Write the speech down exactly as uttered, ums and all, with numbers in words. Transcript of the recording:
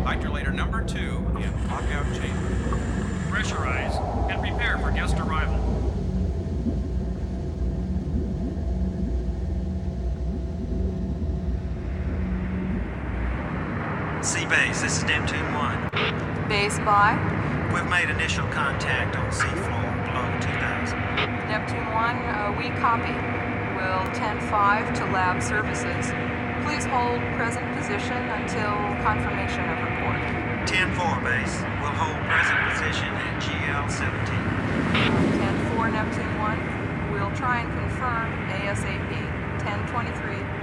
Hydrolator number two in lockout chamber. Pressurize and prepare for guest arrival. Seabase, this is Neptune one. Base by We've made initial contact on seafloor below two thousand. Neptune one, uh, we copy. Will ten five to lab services. Please hold present position until confirmation of report. ten four, base. We'll hold present position at G L seventeen. ten four, Neptune one, we'll try and confirm ASAP. ten twenty-three.